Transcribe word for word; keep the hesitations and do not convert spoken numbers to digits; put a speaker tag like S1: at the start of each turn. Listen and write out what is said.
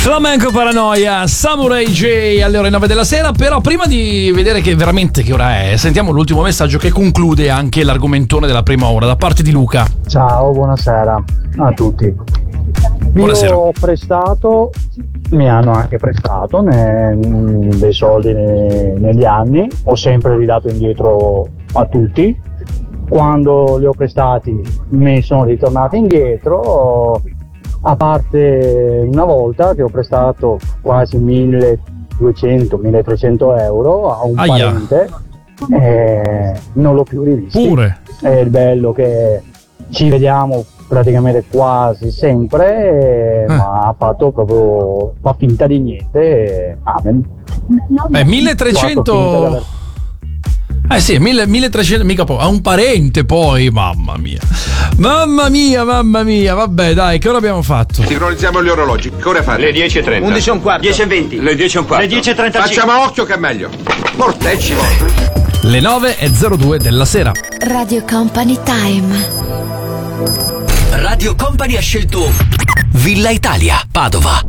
S1: Flamenco Paranoia, Samurai J alle ore nove della sera. Però prima di vedere che veramente che ora è, sentiamo l'ultimo messaggio che conclude anche l'argomentone della prima ora da parte di Luca.
S2: Ciao, buonasera a tutti.
S1: Buonasera.
S2: Io ho prestato, mi hanno anche prestato ne, dei soldi ne, negli anni, ho sempre ridato indietro a tutti. Quando li ho prestati mi sono ritornati indietro, a parte una volta che ho prestato quasi milleduecento milletrecento euro a un
S1: Aia.
S2: parente e non l'ho più rivisto.
S1: Pure.
S2: È il bello che ci vediamo praticamente quasi sempre, eh. ma ha fatto proprio, fa finta di niente e amen.
S1: Beh, milletrecento. Eh sì, milletrecento, mica po', a un parente poi, mamma mia. Mamma mia, mamma mia, vabbè dai, che ora abbiamo fatto?
S3: Sincronizziamo gli orologi, che ora fate?
S4: Le dieci e trenta.
S5: undici e un quarto.
S4: dieci e venti. Le dieci e un quarto.
S5: Le dieci e trentacinque.
S3: Facciamo a occhio che è meglio. Mortecci.
S1: Le nove e zero due della sera.
S6: Radio Company Time.
S7: Radio Company ha scelto Villa Italia, Padova.